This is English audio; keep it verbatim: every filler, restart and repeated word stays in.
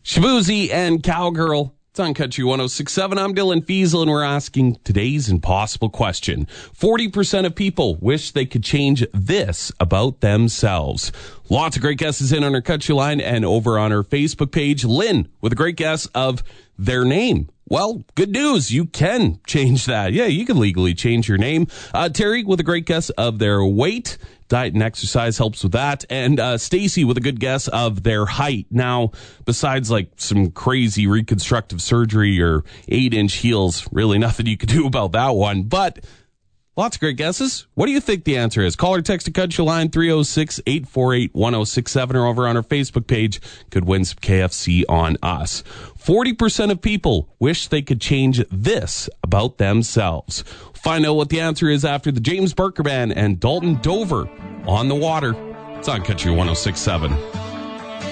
Shabuzi and Cowgirl. It's on Country one oh six point seven. I'm Dylan Fiesel, and we're asking today's impossible question. forty percent of people wish they could change this about themselves. Lots of great guesses in on our Country line and over on our Facebook page. Lynn with a great guess of their name. Well, good news. You can change that. Yeah, you can legally change your name. Uh, Terry with a great guess of their weight. Diet and exercise helps with that. And uh, Stacy with a good guess of their height. Now, besides like some crazy reconstructive surgery or eight-inch heels, really nothing you can do about that one. But lots of great guesses. What do you think the answer is? Call or text a Country line three oh six, eight four eight, one oh six seven or over on our Facebook page. Could win some K F C on us. forty percent of people wish they could change this about themselves. Find out what the answer is after the James Barker Band and Dalton Dover on the Water. It's on Country one oh six point seven.